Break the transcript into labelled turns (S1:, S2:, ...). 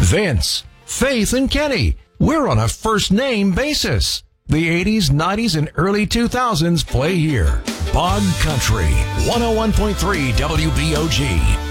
S1: Vince, Faith, and Kenny. We're on a first-name basis. The 80s, 90s, and early 2000s play here. Bog Country, 101.3 WBOG.